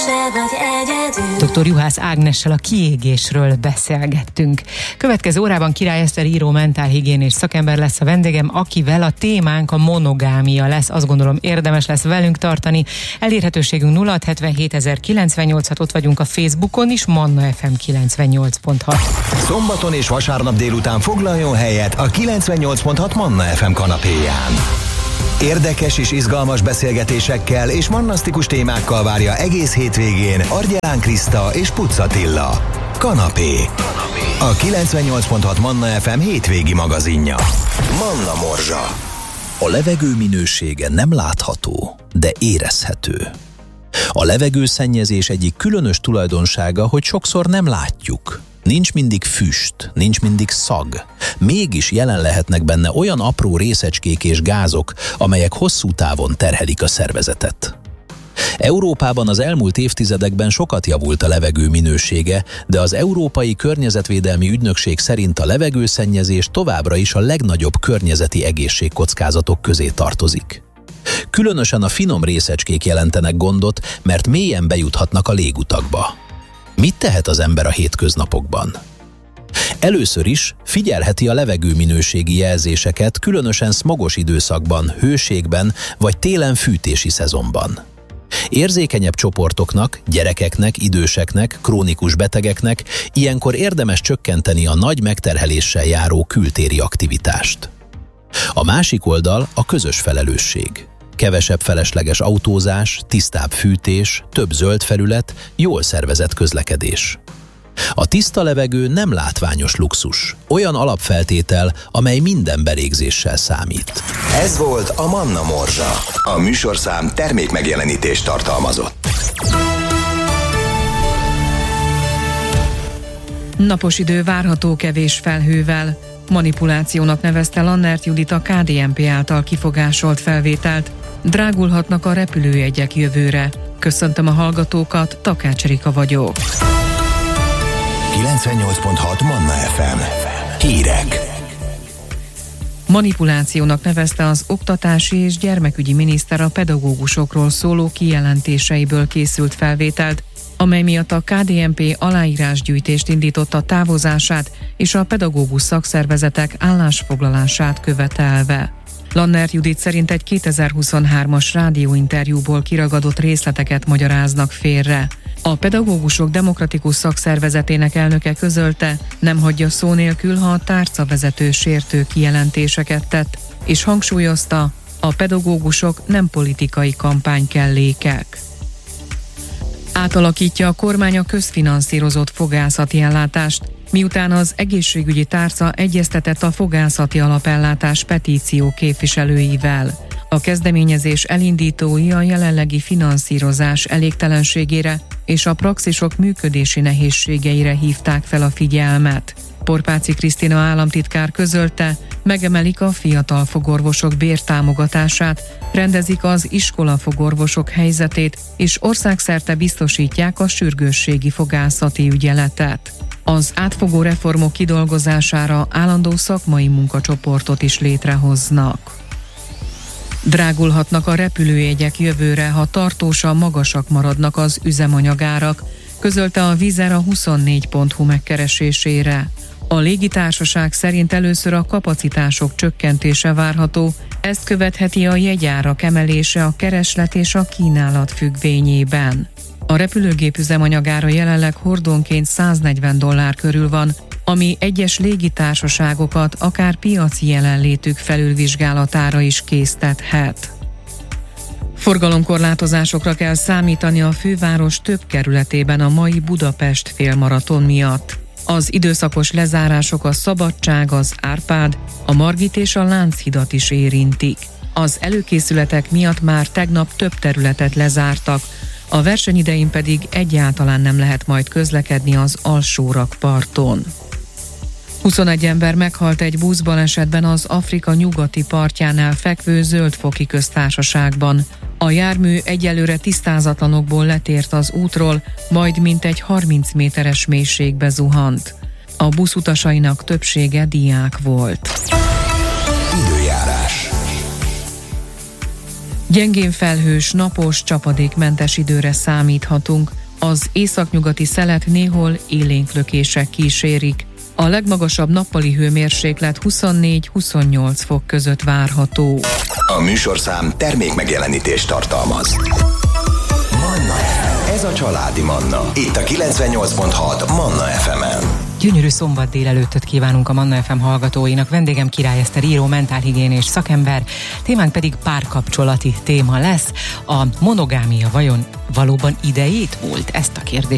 se vagy egyedül. Dr. Juhász Ágnessel a kiégésről beszélgettünk. Következő órában Király Eszter író, mentálhigiénés szakember lesz a vendégem, akivel a témánk a monogámia lesz. Azt gondolom, érdemes lesz velünk tartani. Elérhetőségünk 0677 098, ott vagyunk a Facebookon is, Manna FM 98.6. Szombaton és vasárnap délután foglaljon helyet a 98.6 Manna FM kanapéján. Érdekes és izgalmas beszélgetésekkel és mannasztikus témákkal várja egész hétvégén Argyelán Kriszta és Pucz Attila. Kanapé. A 98.6 Manna FM hétvégi magazinja. Manna Morzsa. A levegő minősége nem látható, de érezhető. A levegőszennyezés egyik különös tulajdonsága, hogy sokszor nem látjuk. Nincs mindig füst, nincs mindig szag. Mégis jelen lehetnek benne olyan apró részecskék és gázok, amelyek hosszú távon terhelik a szervezetet. Európában az elmúlt évtizedekben sokat javult a levegő minősége, de az Európai Környezetvédelmi Ügynökség szerint a levegőszennyezés továbbra is a legnagyobb környezeti egészségkockázatok közé tartozik. Különösen a finom részecskék jelentenek gondot, mert mélyen bejuthatnak a légutakba. Mit tehet az ember a hétköznapokban? Először is figyelheti a levegőminőségi jelzéseket, különösen szmogos időszakban, hőségben vagy télen fűtési szezonban. Érzékenyebb csoportoknak, gyerekeknek, időseknek, krónikus betegeknek ilyenkor érdemes csökkenteni a nagy megterheléssel járó kültéri aktivitást. A másik oldal a közös felelősség. Kevesebb felesleges autózás, tisztább fűtés, több zöld felület, jól szervezett közlekedés. A tiszta levegő nem látványos luxus, olyan alapfeltétel, amely minden belégzéssel számít. Ez volt a Manna Morzsa. A műsorszám termékmegjelenítést tartalmazott. Napos idő várható kevés felhővel. Manipulációnak nevezte Lannert Judit a KDNP által kifogásolt felvételt. Drágulhatnak a repülőjegyek jövőre. Köszöntöm a hallgatókat, Takács Erika vagyok. 98.6 Manna FM. Hírek. Manipulációnak nevezte az oktatási és gyermekügyi miniszter a pedagógusokról szóló kijelentéseiből készült felvételt, amely miatt a KDNP aláírásgyűjtést indította távozását és a pedagógus szakszervezetek állásfoglalását követelve. Lannert Judit szerint egy 2023-as rádióinterjúból kiragadott részleteket magyaráznak félre. A Pedagógusok Demokratikus Szakszervezetének elnöke közölte, nem hagyja szó nélkül, ha a tárcavezető sértő kijelentéseket tett, és hangsúlyozta, a pedagógusok nem politikai kampánykellékek. Átalakítja a kormány a közfinanszírozott fogászati ellátást, miután az egészségügyi tárca egyeztetett a fogászati alapellátás petíció képviselőivel. A kezdeményezés elindítói a jelenlegi finanszírozás elégtelenségére és a praxisok működési nehézségeire hívták fel a figyelmet. Porpáci Krisztina államtitkár közölte, megemelik a fiatal fogorvosok bértámogatását, rendezik az iskolafogorvosok helyzetét, és országszerte biztosítják a sürgősségi fogászati ügyeletet. Az átfogó reformok kidolgozására állandó szakmai munkacsoportot is létrehoznak. Drágulhatnak a repülőjegyek jövőre, ha tartósan magasak maradnak az üzemanyagárak, közölte a Wizzair a 24.hu megkeresésére. A légitársaság szerint először a kapacitások csökkentése várható, ezt követheti a jegyárak emelése a kereslet és a kínálat függvényében. A repülőgép üzemanyagára jelenleg hordónként $140 körül van, ami egyes légitársaságokat akár piaci jelenlétük felülvizsgálatára is késztethet. Forgalomkorlátozásokra kell számítani a főváros több kerületében a mai Budapest félmaraton miatt. Az időszakos lezárások a Szabadság, az Árpád, a Margit és a Lánchidat is érintik. Az előkészületek miatt már tegnap több területet lezártak, a verseny idején pedig egyáltalán nem lehet majd közlekedni az Alsórakparton. 21 ember meghalt egy buszbalesetben az Afrika nyugati partjánál fekvő Zöld-foki köztársaságban. A jármű egyelőre tisztázatlanokból letért az útról, majd mintegy 30 méteres mélységbe zuhant. A busz utasainak többsége diák volt. Időjárás. Gyengén felhős, napos, csapadékmentes időre számíthatunk. Az északnyugati szelet néhol élénklökések kísérik. A legmagasabb nappali hőmérséklet 24-28 fok között várható. A műsorszám termék megjelenítést tartalmaz. Manna FM. Ez a családi Manna. Itt a 98.6 Manna FM-en. Gyönyörű szombat délelőttöt kívánunk a Manna FM hallgatóinak. Vendégem Király Eszter író, mentálhigiénés szakember, témánk pedig párkapcsolati téma lesz. A monogámia vajon valóban idejét múlt? Ezt a kérdést